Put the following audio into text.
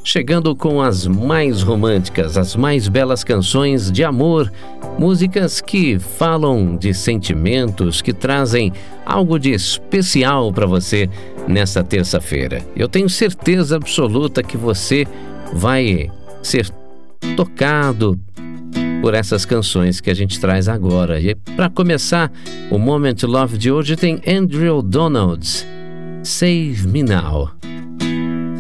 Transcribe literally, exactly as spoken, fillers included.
chegando com as mais românticas, as mais belas canções de amor, músicas que falam de sentimentos, que trazem algo de especial para você nessa terça-feira. Eu tenho certeza absoluta que você vai ser tocado por essas canções que a gente traz agora. E para começar, o Moment Love de hoje tem Andrew Donalds, Save Me Now.